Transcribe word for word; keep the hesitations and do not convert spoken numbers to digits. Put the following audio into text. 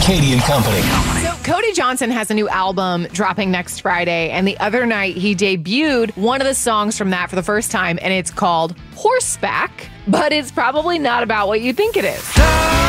Katie and Company. So Cody Johnson has a new album dropping next Friday, and the other night he debuted one of the songs from that for the first time, and it's called Horseback, but it's probably not about what you think it is.